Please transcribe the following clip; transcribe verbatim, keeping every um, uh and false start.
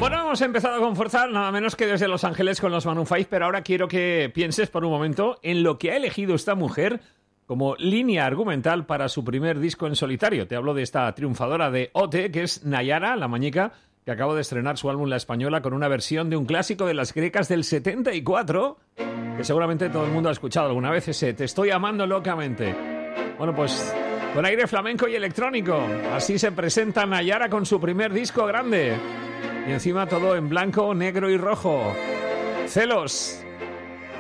Bueno, hemos empezado con fuerza, nada menos que desde Los Ángeles con los Maroon cinco, pero ahora quiero que pienses por un momento en lo que ha elegido esta mujer como línea argumental para su primer disco en solitario. Te hablo de esta triunfadora de O T, que es Nayara, la muñeca, que acaba de estrenar su álbum La Española con una versión de un clásico de las grecas del setenta y cuatro, que seguramente todo el mundo ha escuchado alguna vez, ese Te estoy amando locamente. Bueno, pues con aire flamenco y electrónico, así se presenta Nayara con su primer disco grande. Y encima todo en blanco, negro y rojo. Celos.